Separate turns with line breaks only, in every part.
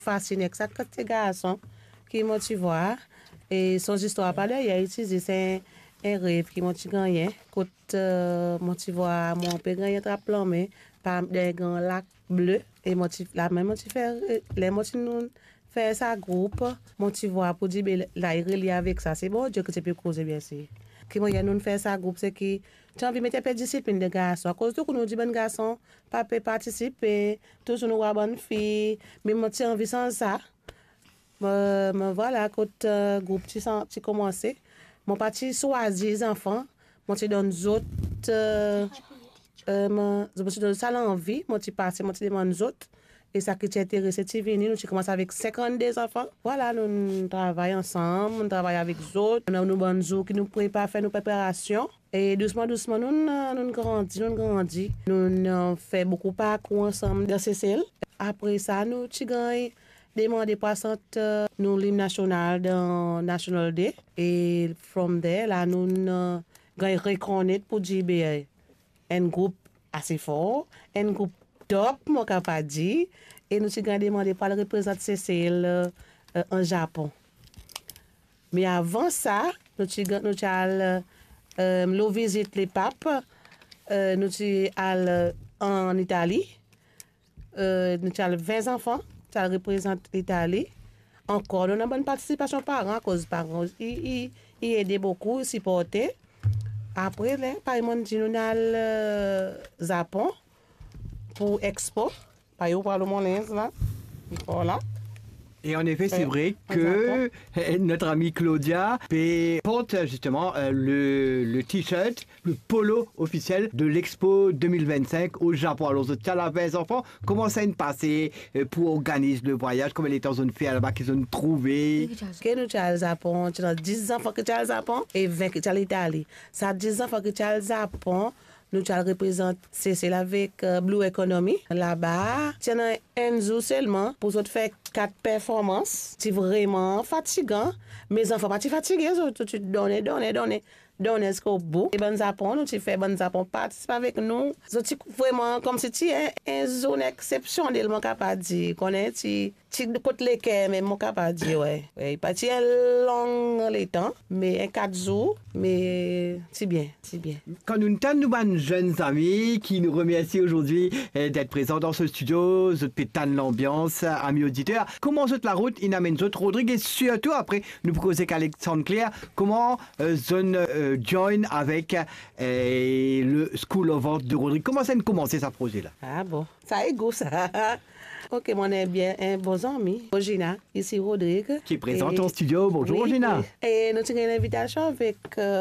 fasciné avec ça quand ces garçons qui motivent et son histoire par là il a utilisé c'est un rêve qui motive gagné quand motive mon père gagné traplan mais par des grands lacs bleus et motive la même motive les motive nous faire ça groupe motive pour dire là il relie avec ça c'est bon Dieu que tu peux causer bien c'est qui moyen nous faire ça groupe c'est qui tu as envie de mettre peu discipline de garçons à cause de que nous dit bon garçon pas participer toujours nous voir bonne fille mais moi tu envie sans ça voilà quand groupe tu commencer mon parti choisir les enfants moi tu donne autres je donne ça l'envie moi tu passe moi tu demande autres et ça qui t'intéresse tu venir nous tu commences avec 52 enfants voilà nous travaillons ensemble on travaille avec les autres on a nous bonnes jours qui nous prépare faire nos préparations et doucement nous grandit nous fait beaucoup parcours ensemble dans CCL après ça nous tu gagne demander passante nous l'hymne national dans National Day et from there là nous gagne reconnaître pour dire un groupe assez fort un groupe top mon capable dire et nous tu gagne demander par le représentant CCL en Japon mais avant ça nous visite les papes nous allons en Italie nous avons 20 enfants ça représente l'Italie. Encore, on a une bonne participation parents, à cause parents, ils aident beaucoup, ils supportent. Après, par exemple, nous allons au Japon pour Expo. Par exemple, pour le monde, là. Voilà.
Et en effet, c'est vrai que notre amie Claudia porte justement le t-shirt, le polo officiel de l'Expo 2025 au Japon. Alors, tu as les enfants, comment ça s'est passé pour organiser le voyage? Comment les temps ont fait là-bas, qu'ils ont trouvé?
Que nous avons au Japon, tu as 10 enfants que tu as au Japon et 20 que tu as l'Italie. Ça 10 enfants que tu as au Japon. Nous représentons c'est avec Blue Economy. Là-bas, tu as un jour seulement pour faire 4 performances. C'est vraiment fatigant. Mes enfants pas fatigués, tu donnes jusqu'au bout. Et bon Japon, nous tu fais bon Japon participe avec nous. C'est vraiment comme si tu es une zone exceptionnelle, mon capable dire. Connais tu côté les cœurs mais mon capable dire ouais. Pas tu long les temps, mais 4 jours, mais c'est bien.
Quand nous avons jeunes amis qui nous remercient aujourd'hui d'être présents dans ce studio, je pétane l'ambiance, amis auditeurs. Comment zot la route, il amène zot Rodrigue et surtout après nous poser qu'Alexandre Claire, comment zone join avec le School of Art de Rodrigue. Comment ça a commencé ce projet-là?
Ah bon, ça est goût ça. Ok, mon est bien un bon ami, Regina, ici Rodrigue.
Qui est présente en studio. Bonjour oui, Regina.
Et nous avons une invitation avec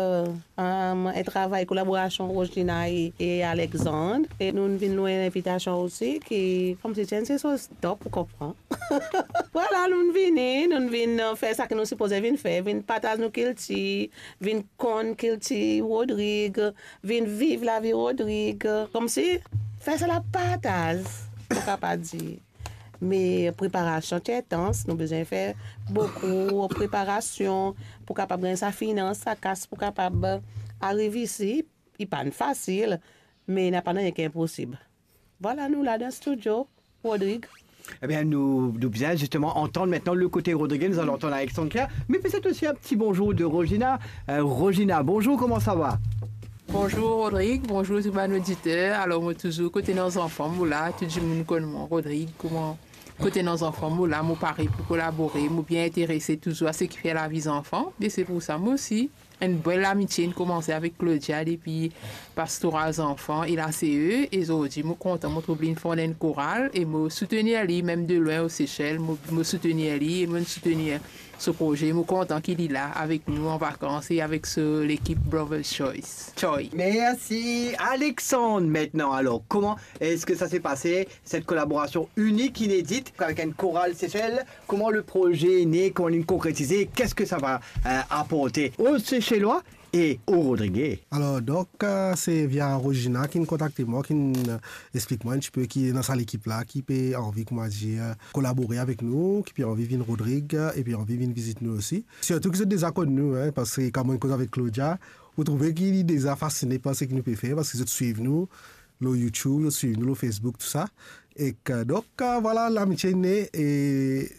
un travail collaboration Regina et Alexandre. Et nous avons une invitation aussi qui, comme c'est top pour comprendre. Voilà, nous venons faire ça que nous supposons faire. Venir partager nos kilti, venir con kilti Rodrigue, venir vivre la vie Rodrigue. Comme si, faire ça la partage, pour capable dire. Mais préparation est intense, nous avons besoin de faire beaucoup de préparation pour capable gagner sa finance, sa casse pour capable arriver ici. Il n'est pas facile, mais il n'y a pas rien qui est impossible. Voilà, nous là dans le studio, Rodrigue.
Eh bien, nous bien justement entendre maintenant le côté Rodrigue, nous allons entendre Alexandre Claire, mais peut-être aussi un petit bonjour de Regina. Regina, bonjour, comment ça va?
Bonjour Rodrigue, bonjour tout le monde auditeur. Alors moi toujours côté nos enfants, moi là, tout le monde connaît Rodrigue, comment côté nos enfants, moi là, moi pareil pour collaborer, moi bien intéressé toujours à ce qui fait la vie des enfants. Et c'est pour ça moi aussi une belle amitié a commencé avec Claudia depuis pastoral enfants et la CE et aujourd'hui moi content moi trouver une fondée une chorale et me soutenir lui même de loin aux Seychelles, me soutenir lui et me soutenir ce projet. Je suis content qu'il est là avec nous en vacances et avec l'équipe Brothers Choice.
Merci. Alexandre, maintenant, alors, comment est-ce que ça s'est passé, cette collaboration unique, inédite, avec une chorale Seychelles? Comment le projet est né, comment il est concrétisé? Qu'est-ce que ça va apporter aux Seychellois et au Rodrigue?
Alors, donc, c'est via Regina qui me contacte moi, qui m'explique moi un petit peu qui est dans l'équipe là, qui peut envie, comment dire, collaborer avec nous, qui peut envie de venir Rodrigue et puis envie de venir visiter nous aussi. Surtout que c'est des accords de nous, hein, parce que comme on cause avec Claudia, vous trouvez qu'il est déjà fasciné par ce qu'il nous peut faire, parce que vous suivez nous. le YouTube, suivre nous, le Facebook, tout ça. Et que, donc, voilà, l'amitié est née et